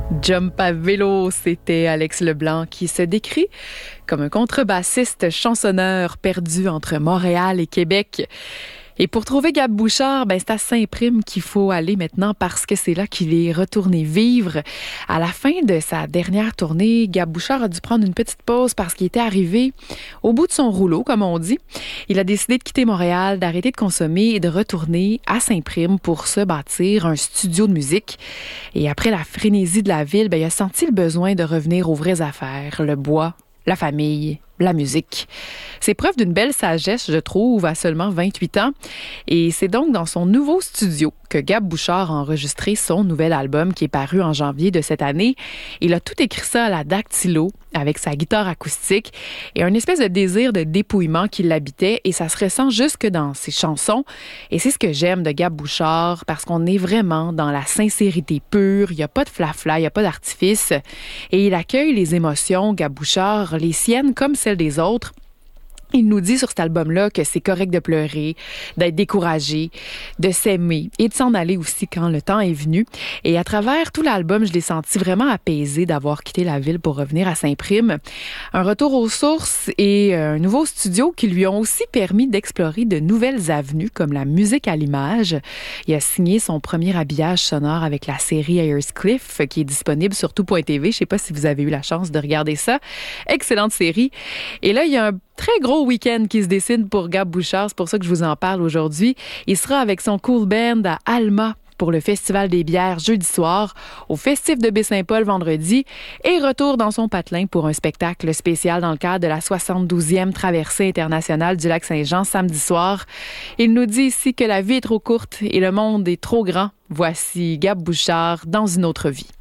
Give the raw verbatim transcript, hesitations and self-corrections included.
Jump à vélo, c'était Alex Leblanc qui se décrit comme un contrebassiste chansonneur perdu entre Montréal et Québec. Et pour trouver Gab Bouchard, ben c'est à Saint-Prime qu'il faut aller maintenant parce que c'est là qu'il est retourné vivre. À la fin de sa dernière tournée, Gab Bouchard a dû prendre une petite pause parce qu'il était arrivé au bout de son rouleau, comme on dit. Il a décidé de quitter Montréal, d'arrêter de consommer et de retourner à Saint-Prime pour se bâtir un studio de musique. Et après la frénésie de la ville, ben il a senti le besoin de revenir aux vraies affaires, le bois, la famille, la musique. C'est preuve d'une belle sagesse, je trouve, à seulement vingt-huit ans. Et c'est donc dans son nouveau studio que Gab Bouchard a enregistré son nouvel album qui est paru en janvier de cette année. Il a tout écrit ça à la dactylo avec sa guitare acoustique et un espèce de désir de dépouillement qui l'habitait et ça se ressent jusque dans ses chansons. Et c'est ce que j'aime de Gab Bouchard parce qu'on est vraiment dans la sincérité pure. Il n'y a pas de flafla, il n'y a pas d'artifice. Et il accueille les émotions, Gab Bouchard, les siennes comme celles des autres. Il nous dit sur cet album-là que c'est correct de pleurer, d'être découragé, de s'aimer et de s'en aller aussi quand le temps est venu. Et à travers tout l'album, je l'ai senti vraiment apaisé d'avoir quitté la ville pour revenir à Saint-Prime. Un retour aux sources et un nouveau studio qui lui ont aussi permis d'explorer de nouvelles avenues comme la musique à l'image. Il a signé son premier habillage sonore avec la série Ayerscliff qui est disponible sur tout point t v. Je ne sais pas si vous avez eu la chance de regarder ça. Excellente série. Et là, il y a un très gros week-end qui se dessine pour Gab Bouchard. C'est pour ça que je vous en parle aujourd'hui. Il sera avec son cool band à Alma pour le Festival des bières jeudi soir, au Festif de Baie-Saint-Paul vendredi et retour dans son patelin pour un spectacle spécial dans le cadre de la soixante-douzième traversée internationale du lac Saint-Jean samedi soir. Il nous dit ici que la vie est trop courte et le monde est trop grand. Voici Gab Bouchard dans une autre vie.